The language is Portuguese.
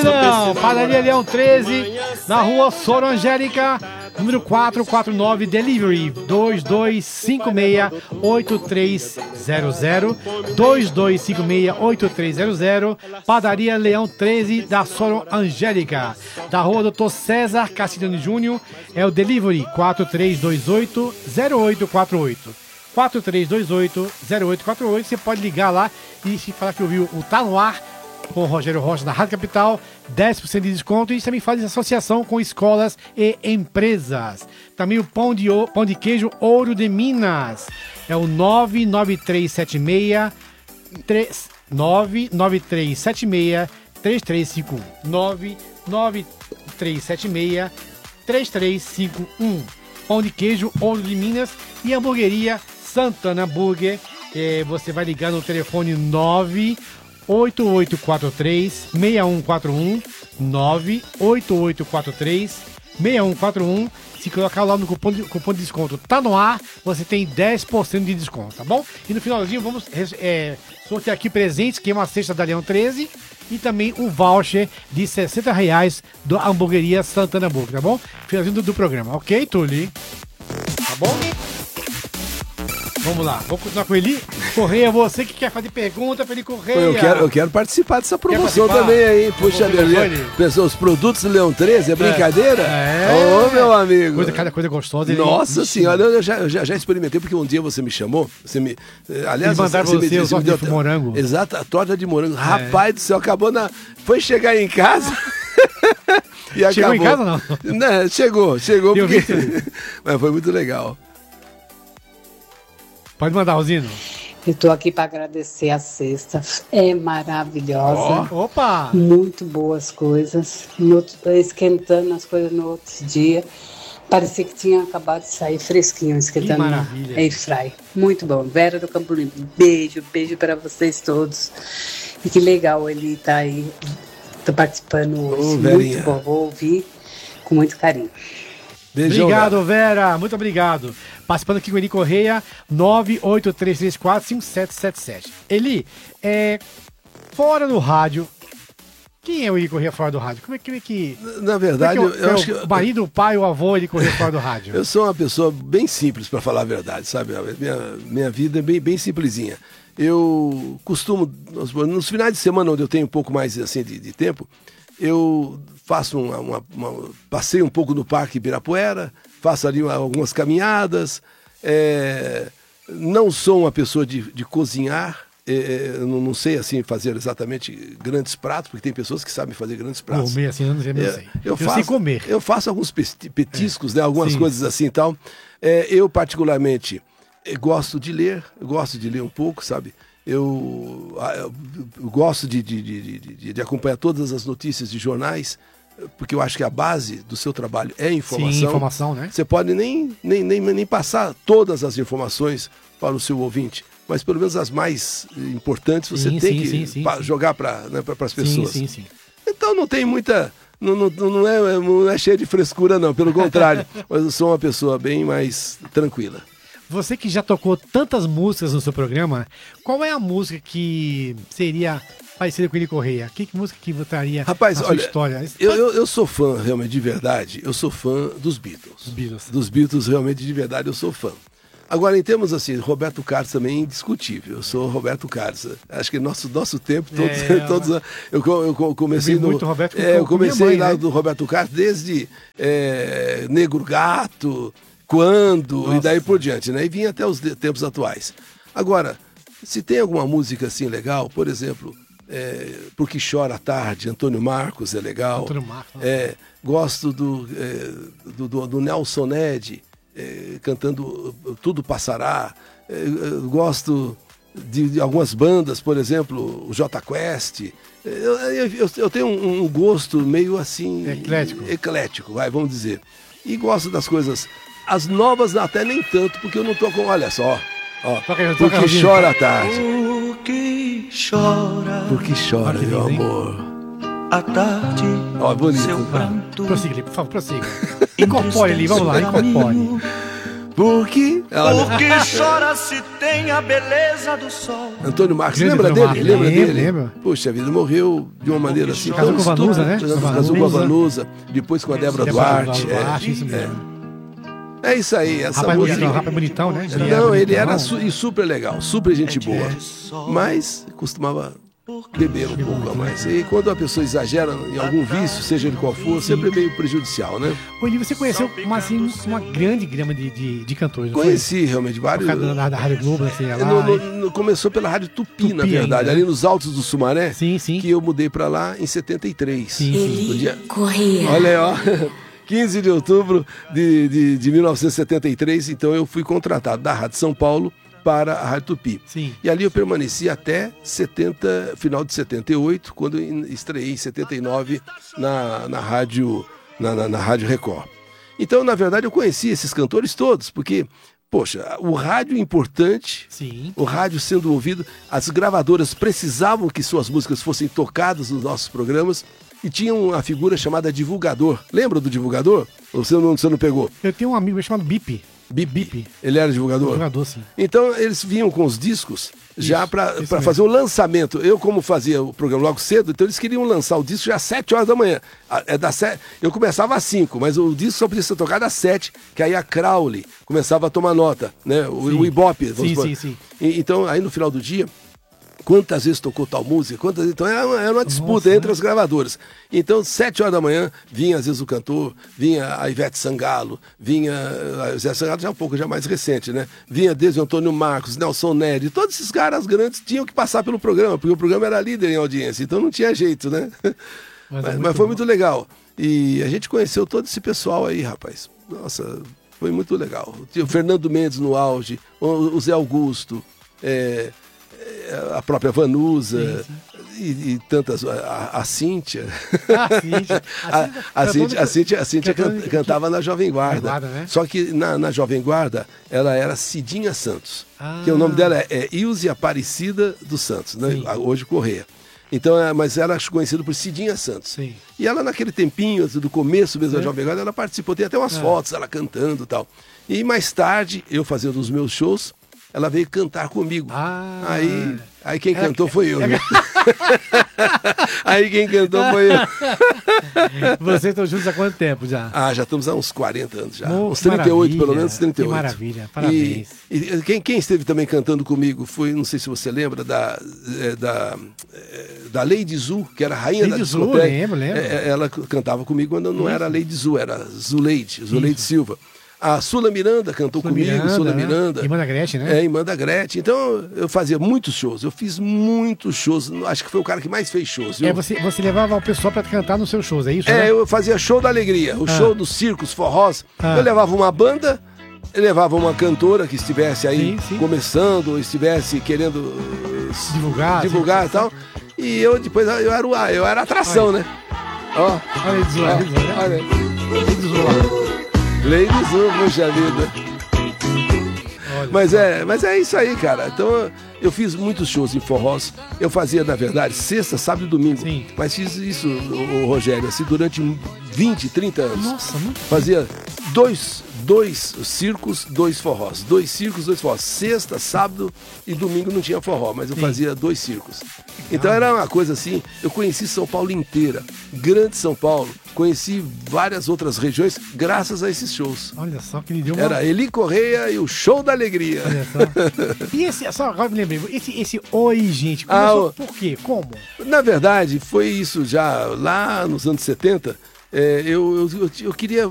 Luzinão, Padaria Leão 13, na rua Soro Angélica, número 449, delivery 2256-8300, 2256-8300, Padaria Leão 13, da Soro Angélica, da rua Dr. César Castilhano Júnior, é o delivery 4328-0848. 4328-0848, você pode ligar lá e se falar que ouviu o Tá No Ar com o Rogério Rocha da Rádio Capital, 10% de desconto, e também faz associação com escolas e empresas. Também o pão de queijo Ouro de Minas, é o 99376 3351, 99376-3351. Pão de queijo Ouro de Minas e hamburgueria Santana Burger. Você vai ligar no telefone 98843-6141, 98843-6141. Se colocar lá no cupom de desconto Tá No Ar, você tem 10% de desconto, tá bom? E no finalzinho vamos sortear aqui presentes, que é uma cesta da Leão 13 e também um voucher de R$60 da hamburgueria Santana Burger, tá bom? Finalzinho do programa, ok, Tuli? Tá bom? Vamos lá, vamos continuar com ele. Correia, você que quer fazer pergunta para ele, Correia. Eu quero participar dessa promoção também aí. Puxa, pessoal, os produtos do Leão 13, é brincadeira? Ô, meu amigo. Cada coisa gostosa. Nossa senhora, eu já experimentei, porque um dia você me chamou. Aliás, mandaram você a torta de morango. Exato, a torta de morango. Rapaz do céu, acabou Foi chegar em casa. E chegou em casa, não? Não, chegou porque... Mas foi muito legal. Pode mandar, Rosino. Eu tô aqui para agradecer a cesta. É maravilhosa. Opa! Muito boas coisas. Esquentando as coisas no outro dia. Parecia que tinha acabado de sair fresquinho, esquentando na airfry. Muito bom. Vera do Campo Limpo. Beijo para vocês todos. E que legal ele tá aí. Tô participando hoje. Muito bom. Vou ouvir com muito carinho. Beijão, obrigado, Vera. Muito obrigado. Participando aqui com Eli Correia, 983345777. Eli, fora do rádio, quem é o Eli Correia fora do rádio? Como é que... Na verdade, eu acho que... O marido, o pai, o avô, Eli Correia fora do rádio. Eu sou uma pessoa bem simples, para falar a verdade, sabe? Minha vida é bem simplesinha. Eu costumo, nos finais de semana, onde eu tenho um pouco mais assim, de tempo, eu faço passeio um pouco no Parque Ibirapuera, faço ali algumas caminhadas. Não sou uma pessoa de cozinhar, não sei assim fazer exatamente grandes pratos, porque tem pessoas que sabem fazer grandes pratos. Comer assim, eu não sei. Eu sei comer. Eu faço alguns petiscos, né, algumas coisas assim e tal. Eu particularmente gosto de ler um pouco, sabe? Eu gosto de acompanhar todas as notícias de jornais, porque eu acho que a base do seu trabalho é informação. Sim, informação, né? Você pode nem passar todas as informações para o seu ouvinte, mas pelo menos as mais importantes você tem que jogar para as pessoas. Sim. Então não tem muita... Não é cheio de frescura, não. Pelo contrário, mas eu sou uma pessoa bem mais tranquila. Você que já tocou tantas músicas no seu programa, qual é a música que seria parecida com Eli Correia? Que música que votaria na sua história? Eu sou fã, realmente, de verdade, eu sou fã dos Beatles. Dos Beatles, realmente, de verdade, eu sou fã. Agora, em termos assim, Roberto Carlos também é indiscutível. Eu sou Roberto Carlos. Acho que nosso tempo, todos eu comecei eu comecei lá do Roberto Carlos desde Negro Gato, Quando, e daí por diante, né? E vinha até os tempos atuais. Agora, se tem alguma música assim legal, por exemplo, Porque Chora à Tarde, Antônio Marcos é legal. Antônio Marcos. Gosto do Nelson Ned, cantando Tudo Passará. Gosto de algumas bandas, por exemplo, o Jota Quest. Eu tenho um gosto meio assim... Eclético, vamos dizer. E gosto das coisas... As novas até nem tanto, porque eu não tô com... Olha só, Porque Chora à Tarde. Porque chora, meu amor. À tarde, bonito. Prossiga, por favor, prossiga. Incorpore ali, vamos lá, incorpore. Porque chora se tem a beleza do sol. Antônio Marcos, Grande lembra dele? Marcos. Lembra dele? Lembro. Puxa vida, morreu de uma maneira assim. Casou com a Vanusa, né? Casou com a Vanusa, depois com a Débora Duarte. Isso mesmo. É isso aí, essa Rapaz música. rapaz bonitão, né? Não, ele era super legal, super gente boa. Mas costumava beber um pouco a mais. E quando a pessoa exagera em algum vício, seja ele qual for, sempre é meio prejudicial, né? Olívio, você conheceu uma grande gama de cantores, não Conheci realmente vários. Da Rádio Globo, assim, Começou pela Rádio Tupi, na verdade, ainda, ali nos Altos do Sumaré, sim. que eu mudei pra lá em 73. Eli Correia. Olha aí, ó. 15 de outubro de 1973, então eu fui contratado da Rádio São Paulo para a Rádio Tupi. Sim. E ali eu permaneci até final de 78, quando estreiei em 79 na Rádio Record. Então, na verdade, eu conheci esses cantores todos, porque, poxa, o rádio é importante, sim, o rádio sendo ouvido, as gravadoras precisavam que suas músicas fossem tocadas nos nossos programas, e tinha uma figura chamada divulgador. Lembra do divulgador? Ou você não pegou? Eu tenho um amigo chamado Bip. Bip. Ele era divulgador? Divulgador, sim. Então eles vinham com os discos já para fazer o lançamento. Eu, como fazia o programa logo cedo, então eles queriam lançar o disco já às 7 horas da manhã. Eu começava às 5, mas o disco só podia ser tocado às 7, que aí a Crowley começava a tomar nota, né? O Ibope. Sim. Então, aí no final do dia, quantas vezes tocou tal música, então era uma disputa entre as gravadoras. Então, 7 horas da manhã, vinha às vezes o cantor, vinha a Ivete Sangalo, vinha a Ivete Sangalo já um pouco já mais recente, né? Vinha desde o Antônio Marcos, Nelson Neri, todos esses caras grandes tinham que passar pelo programa, porque o programa era líder em audiência, então não tinha jeito, né? Mas foi muito legal. E a gente conheceu todo esse pessoal aí, rapaz. Nossa, foi muito legal. Tinha o Fernando Mendes no auge, o Zé Augusto, a própria Vanusa, sim. E tantas, a Cíntia. A Cíntia cantava na Jovem Guarda. Né? Só que na Jovem Guarda ela era Cidinha Santos, que o nome dela é Ilse Aparecida dos Santos, né? Hoje Correia. Então, mas ela é conhecida por Cidinha Santos. Sim. E ela naquele tempinho, do começo mesmo da Jovem Guarda, ela participou, tem até umas fotos, ela cantando e tal. E mais tarde, eu fazendo os meus shows, ela veio cantar comigo. Aí quem cantou foi eu. Aí quem cantou foi eu. Vocês estão juntos há quanto tempo já? Já estamos há uns 40 anos já. Uns 38, pelo menos 38. Que maravilha, parabéns. E quem esteve também cantando comigo foi, não sei se você lembra, da Lady Zu, que era a rainha da discoteca. Lembro. Ela cantava comigo quando não era Lady Zu, era Zuleide Silva. A Sula Miranda cantou comigo, Sula Miranda. Irmã da Gretchen, né? Irmã da Gretchen. Então, eu fazia muitos shows. Eu fiz muitos shows. Acho que foi o cara que mais fez shows. Viu? Você levava o pessoal pra cantar nos seus shows, é isso? Né? Eu fazia show da alegria. O show dos circos, forrós. Eu levava uma banda, eu levava uma cantora que estivesse aí começando, ou estivesse querendo divulgar e tal. E eu depois, eu era atração, né? Ó. Olha aí, Lady Zu, puxa vida. Mas é isso aí, cara. Então eu fiz muitos shows em forrós. Eu fazia, na verdade, sexta, sábado e domingo. Sim. Mas fiz isso, o Rogério, assim, durante 20, 30 anos. Nossa, muito. Fazia dois circos, 2 forrós. 2 circos, 2 forrós. Sexta, sábado e domingo não tinha forró, mas eu fazia 2 circos. Então era uma coisa assim, eu conheci São Paulo inteira, grande São Paulo. Conheci várias outras regiões graças a esses shows. Olha só que ele deu uma... Era Eli Correia e o Show da Alegria. Olha só. E só agora me lembrei, esse Oi, gente, começou por quê? Como? Na verdade, foi isso já lá nos anos 70. Eu queria